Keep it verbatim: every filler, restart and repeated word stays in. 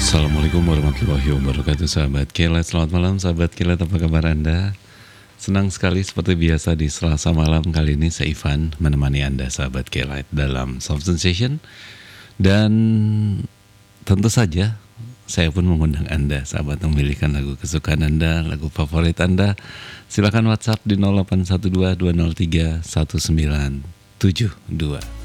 Assalamualaikum warahmatullahi wabarakatuh, sahabat Kilat. Selamat malam sahabat Kilat, apa kabar Anda? Senang sekali seperti biasa di Selasa malam kali ini saya Ivan menemani Anda sahabat Kilat dalam Soft Sensation. Dan tentu saja saya pun mengundang Anda sahabat memilihkan lagu kesukaan Anda, lagu favorit Anda. Silakan WhatsApp di nol delapan satu dua dua nol tiga satu sembilan tujuh dua.